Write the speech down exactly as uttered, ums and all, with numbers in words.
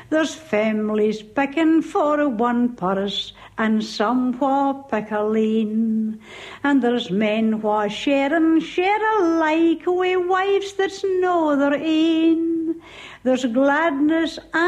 There's families picking for one purse, and some wha pick a lean. And there's men wha share and share alike, wi' wives that's no their ain. There's gladness